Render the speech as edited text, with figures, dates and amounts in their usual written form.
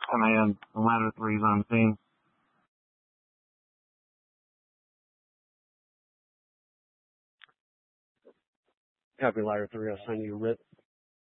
Command, ladder 3's on scene. Copy, ladder 3. I'll send you RIP